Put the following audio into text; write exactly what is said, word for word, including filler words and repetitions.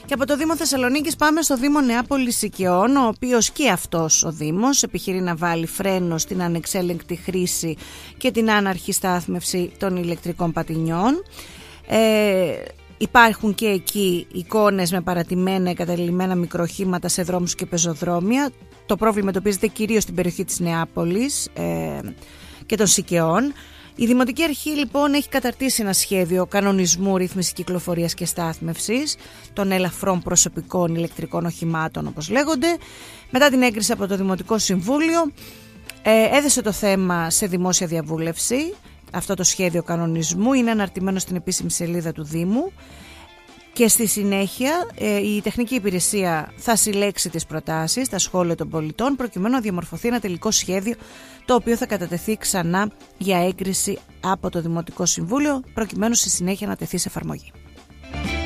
Και από το Δήμο Θεσσαλονίκης πάμε στο Δήμο Νεάπολης Οικειών, ο οποίος και αυτός ο Δήμος επιχειρεί να βάλει φρένο στην ανεξέλεγκτη χρήση και την άναρχη στάθμευση των ηλεκτρικών πατινιών. Ε, υπάρχουν και εκεί εικόνες με παρατημένα εγκαταλειμμένα μικροοχήματα σε δρόμους και πεζοδρόμια. Το πρόβλημα εντοπίζεται κυρίως στην περιοχή της Νεάπολης ε, και των Σικαιών. Η Δημοτική Αρχή λοιπόν έχει καταρτήσει ένα σχέδιο κανονισμού ρύθμισης κυκλοφορίας και στάθμευσης των ελαφρών προσωπικών ηλεκτρικών οχημάτων, όπως λέγονται. Μετά την έγκριση από το Δημοτικό Συμβούλιο ε, έδεσε το θέμα σε δημόσια διαβούλευση. Αυτό το σχέδιο κανονισμού είναι αναρτημένο στην επίσημη σελίδα του Δήμου και στη συνέχεια ε, η τεχνική υπηρεσία θα συλλέξει τις προτάσεις στα σχόλια των πολιτών προκειμένου να διαμορφωθεί ένα τελικό σχέδιο το οποίο θα κατατεθεί ξανά για έγκριση από το Δημοτικό Συμβούλιο προκειμένου στη συνέχεια να τεθεί σε εφαρμογή.